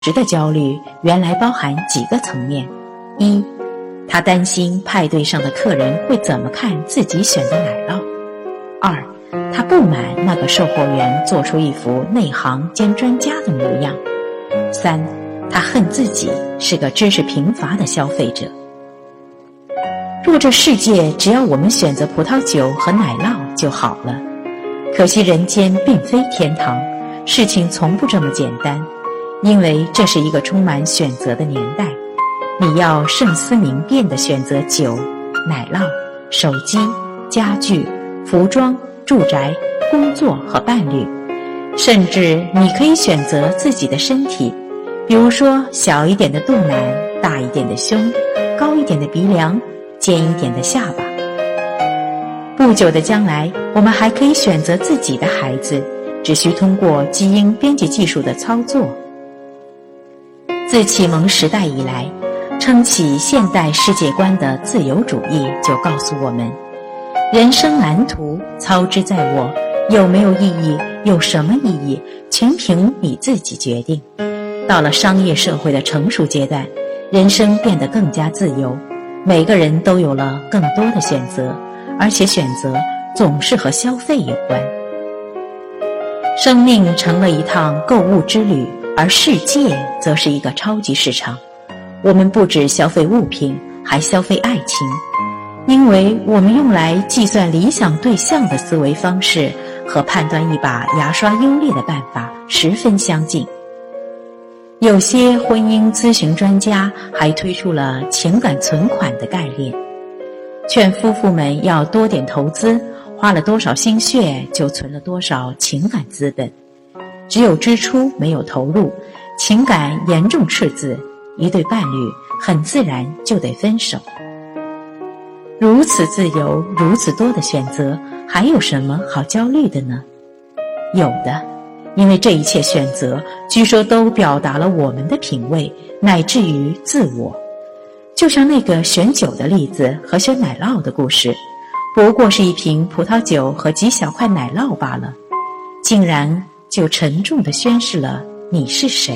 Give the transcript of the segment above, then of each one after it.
时的焦虑原来包含几个层面：一，他担心派对上的客人会怎么看自己选的奶酪；二，他不满那个售货员做出一副内行兼专家的模样；三，他恨自己是个知识贫乏的消费者。若这世界只要我们选择葡萄酒和奶酪就好了，可惜人间并非天堂，事情从不这么简单，因为这是一个充满选择的年代，你要慎思明辨地选择酒、奶酪、手机、家具、服装、住宅、工作和伴侣，甚至你可以选择自己的身体，比如说小一点的肚腩，大一点的胸，高一点的鼻梁，尖一点的下巴。不久的将来，我们还可以选择自己的孩子，只需通过基因编辑技术的操作。自启蒙时代以来，撑起现代世界观的自由主义就告诉我们，人生蓝图操之在我，有没有意义，有什么意义，全凭你自己决定。到了商业社会的成熟阶段，人生变得更加自由，每个人都有了更多的选择，而且选择总是和消费有关。生命成了一趟购物之旅，而世界则是一个超级市场。我们不只消费物品，还消费爱情，因为我们用来计算理想对象的思维方式和判断一把牙刷优劣的办法十分相近。有些婚姻咨询专家还推出了情感存款的概念，劝夫妇们要多点投资，花了多少心血就存了多少情感资本。只有支出没有投入，情感严重赤字，一对伴侣很自然就得分手。如此自由，如此多的选择，还有什么好焦虑的呢？有的，因为这一切选择据说都表达了我们的品味，乃至于自我。就像那个选酒的例子和选奶酪的故事，不过是一瓶葡萄酒和几小块奶酪罢了，竟然就沉重地宣示了你是谁。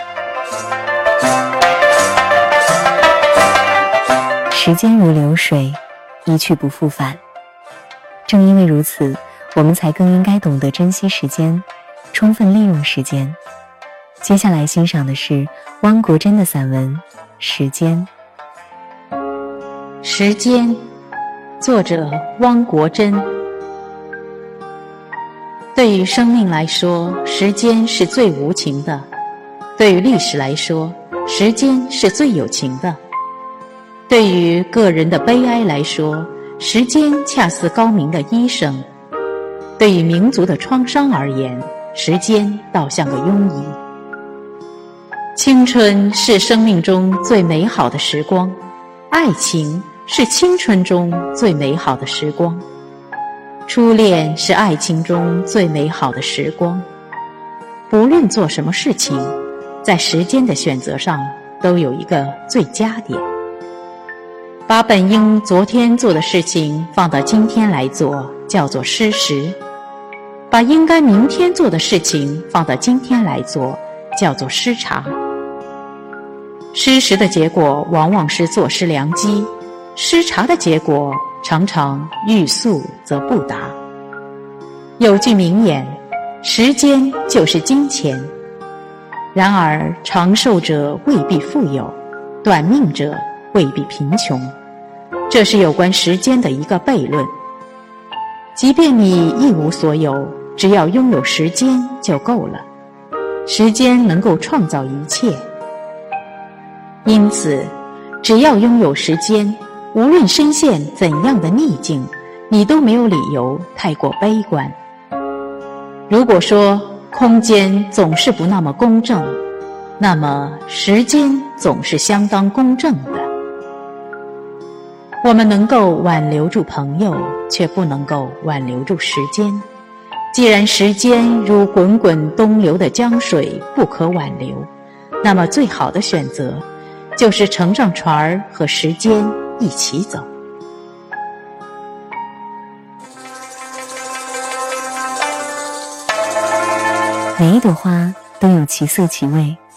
时间如流水，一去不复返。正因为如此，我们才更应该懂得珍惜时间，充分利用时间。接下来欣赏的是汪国真的散文《时间》。 时间，作者汪国真。对于生命来说，时间是最无情的；对于历史来说，时间是最有情的；对于个人的悲哀来说，时间恰似高明的医生；对于民族的创伤而言，时间倒像个庸医。青春是生命中最美好的时光，爱情是青春中最美好的时光，初恋是爱情中最美好的时光。不论做什么事情，在时间的选择上都有一个最佳点。把本应昨天做的事情放到今天来做，叫做失时；把应该明天做的事情放到今天来做，叫做失察。失时的结果往往是坐失良机，失察的结果常常欲速则不达。有句名言，时间就是金钱。然而长寿者未必富有，短命者未必贫穷，这是有关时间的一个悖论。即便你一无所有，只要拥有时间就够了。时间能够创造一切，因此只要拥有时间，无论深陷怎样的逆境，你都没有理由太过悲观。如果说空间总是不那么公正，那么时间总是相当公正的。我们能够挽留住朋友，却不能够挽留住时间。既然时间如滚滚东流的江水，不可挽留，那么最好的选择就是乘上船儿和时间一起走。 每一朵花都有其色其味，